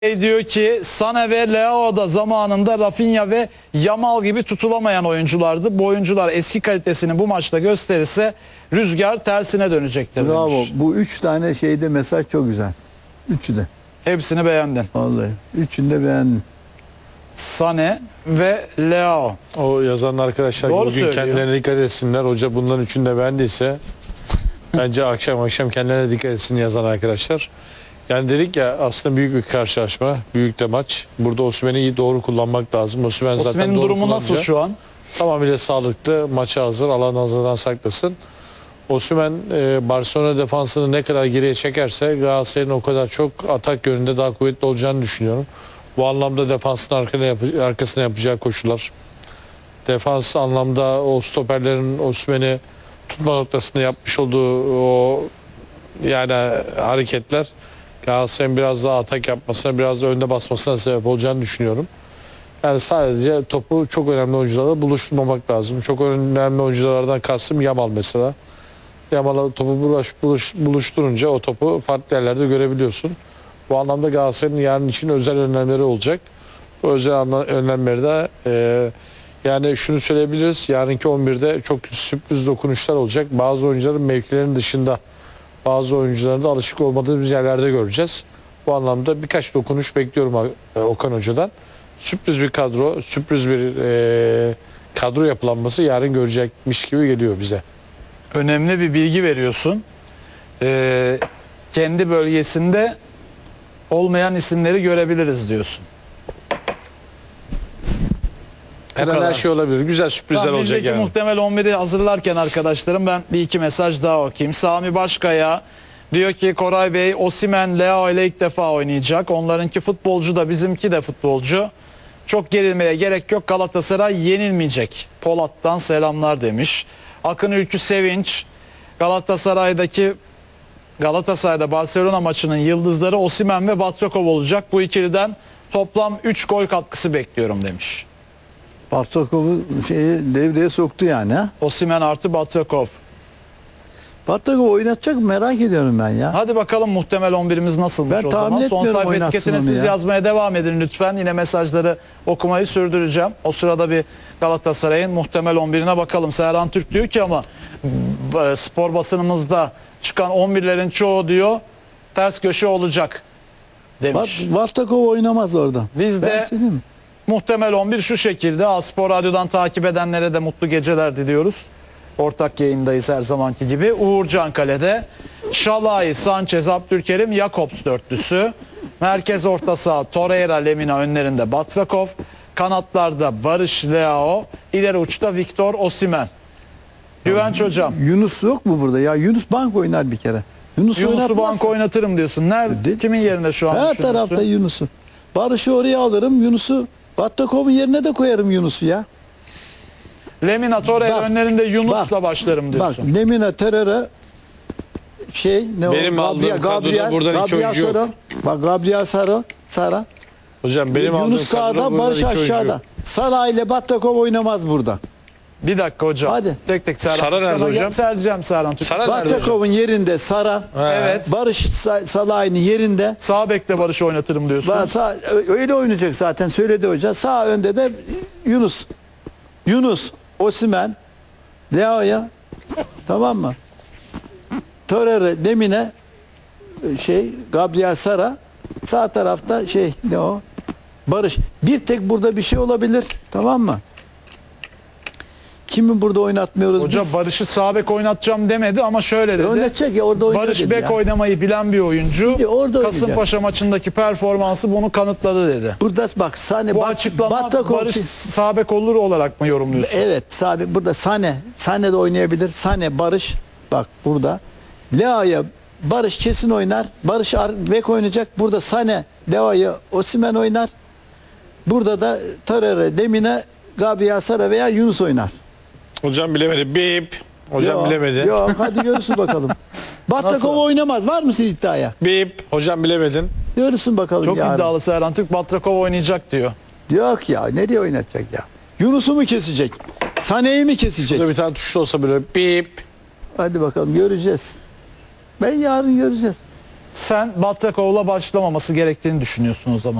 Diyor ki Sane ve Leao da zamanında Rafinha ve Yamal gibi tutulamayan oyunculardı. Bu oyuncular eski kalitesini bu maçta gösterirse rüzgar tersine dönecektir Bravo. demiş. Bu 3 tane şeyde mesaj çok güzel. Üçü de. Hepsini beğendin. Vallahi. Üçünü de beğendim. Sane ve Leao. O yazan arkadaşlar Doğru bugün söylüyor. kendilerine dikkat etsinler. Hoca bunların üçünü de beğendiyse bence akşam kendilerine dikkat etsin yazan arkadaşlar. Yani dedik ya, aslında büyük bir karşılaşma. Büyük de maç. Burada Osimhen'i doğru kullanmak lazım. Osimhen zaten Osimhen'in doğru durumu nasıl kullanınca şu an? tamamıyla sağlıklı. Maça hazır. Allah nazardan saklasın. Osimhen Barcelona defansını ne kadar geriye çekerse Galatasaray'ın o kadar çok atak yönünde daha kuvvetli olacağını düşünüyorum. Bu anlamda defansın arkasına yapacağı koşular. Defans anlamda o stoperlerin Osimhen'i tutma noktasında yapmış olduğu o yani hareketler Galatasaray'ın biraz daha atak yapmasına, biraz da önde basmasına sebep olacağını düşünüyorum. Yani sadece topu çok önemli oyuncularla buluşturmamak lazım. Çok önemli oyunculardan kastım Yamal mesela. Yamal'a topu buluşturunca o topu farklı yerlerde görebiliyorsun. Bu anlamda Galatasaray'ın yarın için özel önlemleri olacak. Bu özel önlemleri de yani şunu söyleyebiliriz. Yarınki 11'de çok sürpriz dokunuşlar olacak. Bazı oyuncuların mevkilerinin dışında, bazı oyuncuların da alışık olmadığımız yerlerde göreceğiz. Bu anlamda birkaç dokunuş bekliyorum Okan Hoca'dan. Sürpriz bir kadro, sürpriz bir kadro yapılanması yarın görecekmiş gibi geliyor bize. Önemli bir bilgi veriyorsun. Kendi bölgesinde olmayan isimleri görebiliriz diyorsun. Her şey olabilir. Güzel sürprizler Tamam, olacak bizdeki yani. muhtemel 11'i hazırlarken arkadaşlarım ben bir iki mesaj daha okuyayım. Sami Başkaya diyor ki Koray Bey Osimhen Leao ile ilk defa oynayacak. Onlarınki futbolcu da bizimki de futbolcu. Çok gerilmeye gerek yok. Galatasaray yenilmeyecek. Polat'tan selamlar demiş. Akın Ülkü Sevinç Galatasaray'da Barcelona maçının yıldızları Osimhen ve Batshuayi olacak. Bu ikiliden toplam 3 gol katkısı bekliyorum demiş. Bartokov'u devreye soktu yani. Ha? Osimhen artı Batshuayi. Bartokov oynatacak mı merak ediyorum ben ya. Hadi bakalım muhtemel 11'imiz nasılmış Ben o tahmin zaman. Son etmiyorum sayfa oynatsın etiketine onu siz ya. yazmaya devam edin lütfen. Yine mesajları okumayı sürdüreceğim. O sırada bir Galatasaray'ın muhtemel 11'ine bakalım. Serhan Türk diyor ki ama spor basınımızda çıkan 11'lerin çoğu diyor ters köşe olacak demiş. Bartokov oynamaz orada. Biz Ben de söyleyeyim mi? muhtemel 11 şu şekilde. Spor Radyo'dan takip edenlere de mutlu geceler diliyoruz. Ortak yayındayız her zamanki gibi. Uğurcan kalede. Şalay, Sanchez, Abdülkerim, Jakobs dörtlüsü. Merkez orta saha Torreira, Lemina önlerinde Batshuayi. Kanatlarda Barış, Leao. İleri uçta Victor Osimhen. Güvenç hocam. Yunus yok mu burada? Ya Yunus bank oynar bir kere. Yunus'u oynatmazsa- banka oynatırım diyorsun. Nerede? Kimin yerinde şu an? Her düşünüyorsun? tarafta Yunus'u. Barış'ı oraya alırım. Yunus'u Battakov'un yerine de koyarım Yunus'u ya. Lemina, Torreira Bak, önlerinde Yunus'la bak, başlarım Bak diyorsun. Lemina teröre Benim aldığım kadroda buradan iki oyuncu yok. Sara. Bak Gabriel Sara. Hocam benim aldığım Yunus kadroda sağda, buradan Barış iki oyuncu aşağıda. yok. Sara ile Battakov oynamaz burada. Bir dakika hocam. Hadi. Tek tek Serhan. Sara nerede Sana hocam? Sereceğim Serhan. Sara nerede hocam? Battakov'un yerinde Sara. Evet. Barış Salah'ın yerinde. Sağ bekle Barış'ı oynatırım diyorsun. Öyle oynayacak zaten söyledi hoca. Sağ önde de Yunus, Osimhen, Leao'ya, tamam mı? Torreira, Lemine, Gabriel Sara, sağ tarafta Barış. Bir tek burada bir şey olabilir, tamam mı? Kimi burada oynatmıyoruz Hoca biz? Barış'ı sağ bek oynatacağım demedi ama şöyle dedi. Oynatacak ya, orada oynar Barış dedi bek ya. oynamayı bilen bir oyuncu. Şimdi orada oynayacak. Kasımpaşa maçındaki performansı bunu kanıtladı dedi. Burada bak Sane, Bu açıklama Battakov- Barış sağ bek olur olarak mı yorumluyorsun? Evet, Sane burada Sane de oynayabilir. Sane, Barış bak burada. Leao'ya Barış kesin oynar. Barış bek oynayacak. Burada Sane, Leao'ya Osimhen oynar. Burada da Torreira, Lemine, Gabriel Sara veya Yunus oynar. Hocam bilemedi. Bip. Hocam Yok, bilemedi. Yok, hadi görürsün bakalım. Battakov oynamaz. Var mısın iddiaya? Bip. Hocam bilemedin. Görürsün bakalım Çok yarın. iddialı Serhan Türk. Batrakov oynayacak diyor. Yok ya, nereye oynatacak ya? Yunus'u mu kesecek? Sane'yi mi kesecek? Burada bir tane tuşlu olsa böyle bip. Hadi bakalım göreceğiz. Ben yarın göreceğiz. Sen Batrakov'la başlamaması gerektiğini düşünüyorsun o zaman.